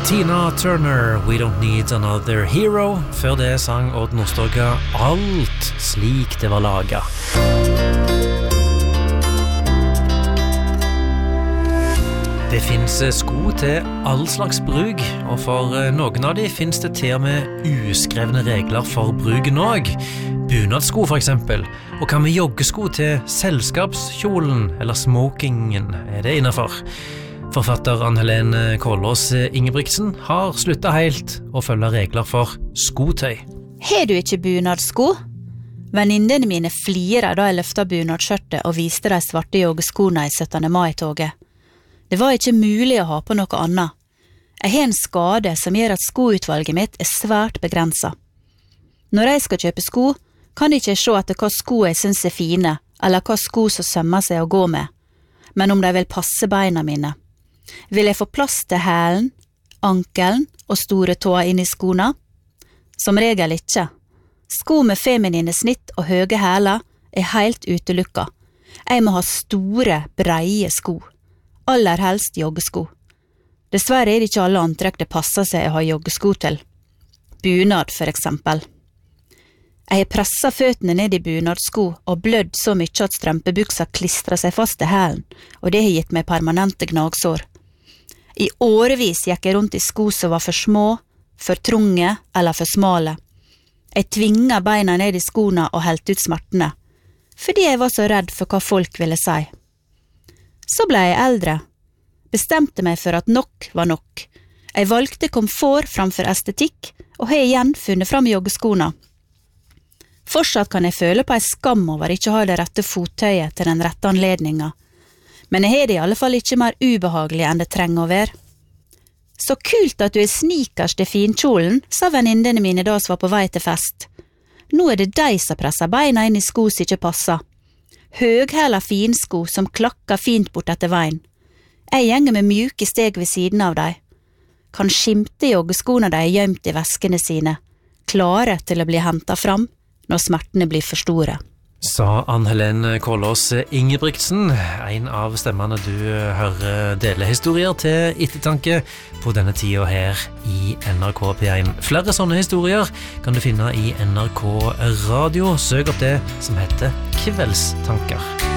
Tina Turner, We Don't Need Another Hero. Før det sang Odd Nordstoga Alt slik det var laget. Det finnes sko til all slags bruk, og for noen av de finnes det til og med uskrevne regler for bruken også. Bunadsko for eksempel, og hva med joggesko til selskapskjolen eller smokingen det innenfor? Forfatter Ann-Helene Kolås Ingebrigtsen har sluttet helt å følge regler for skotøy. Har du ikke bunadsko? Venninnene mine flirer da jeg løftet bunadskjørtet og viste de svarte joggeskoene i 17. mai-toget. Det var ikke mulig å ha på noe annet. Jeg har en skade som gjør at skoutvalget mitt svært begrenset. Når jeg skal kjøpe sko, kan jeg ikke se etter hva sko jeg synes fine, eller hva sko som sømmer seg å gå med, men om de vil passe beina mine. Vil jeg få plass til hælen, ankelen og store tåa inn i skoene? Som regel ikke. Sko med feminine snitt og høye hæler helt utelukka. Jeg må ha store, breie sko. Aller helst joggesko. Dessverre det ikke alle antrekk det passer seg å ha joggesko til. Bunad for eksempel. Jeg har presset føttene ned i bunadsko og blødd så mye at strømpebuksa klistret seg fast til hælen, og det har gitt meg permanente gnagsår. I årevis gikk jeg rundt i sko som var for små, for trunge eller for smale. Jeg tvinget beina ned i skoene og helt ut smertene, fordi jeg var så redd for hva folk ville si. Så ble jeg eldre, bestemte meg for at nok var nok. Jeg valgte komfort framfor estetikk, og har igjen funnet fram joggeskoene. Fortsatt kan jeg føle på en skam over ikke å ha det rette fottøyet til den rette anledningen, men jeg har det i alle fall ikke mer ubehagelig enn det trenger å være. Så kult at du snikers til finkjolen, sa venninnene mine da som var på vei til fest. Nå det de som presser beina inn i sko som ikke passer. Høghæla finsko som klakker fint bort etter veien. Jeg gjenger med mjuke steg ved siden av deg. Kan skimte joggeskoene de gjemt i veskene sine, klare til å bli hentet fram når smertene blir for store. Sa Ann-Helene Kolås Ingebrigtsen, en av stemmene du hører dele historier til ettertanke på denne tiden her i NRK P1. Flere sånne historier kan du finne i NRK Radio. Søk opp det som heter Kveldstanker.